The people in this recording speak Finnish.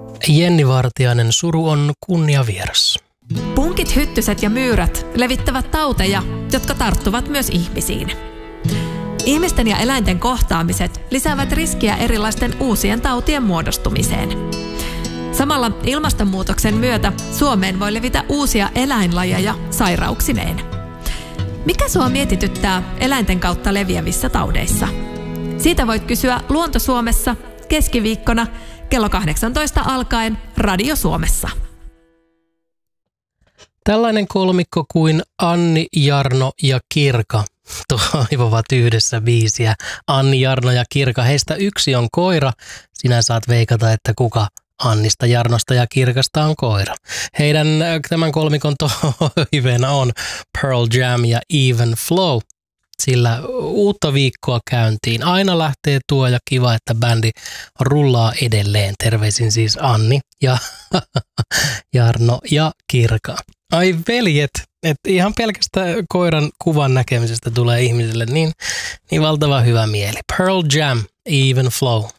Jenni Vartiainen, suru on kunniavieras. Punkit, hyttyset ja myyrät levittävät tauteja, jotka tarttuvat myös ihmisiin. Ihmisten ja eläinten kohtaamiset lisäävät riskiä erilaisten uusien tautien muodostumiseen. Samalla ilmastonmuutoksen myötä Suomeen voi levitä uusia eläinlajeja sairauksineen. Mikä sua mietityttää eläinten kautta leviävissä taudeissa? Siitä voit kysyä Luonto Suomessa keskiviikkona kello 18 alkaen Radio Suomessa. Tällainen kolmikko kuin Anni, Jarno ja Kirka toivovat yhdessä biisiä. Anni, Jarno ja Kirka. Heistä yksi on koira. Sinä saat veikata, että kuka Annista, Jarnosta ja Kirkasta on koira. Heidän tämän kolmikon toiveena on Pearl Jam ja Even Flow. Sillä uutta viikkoa käyntiin. Aina lähtee tuo ja kiva, että bändi rullaa edelleen. Terveisin siis Anni ja Jarno ja Kirka. Ai veljet, että ihan pelkästä koiran kuvan näkemisestä tulee ihmiselle niin valtava hyvä mieli. Pearl Jam, Even Flow.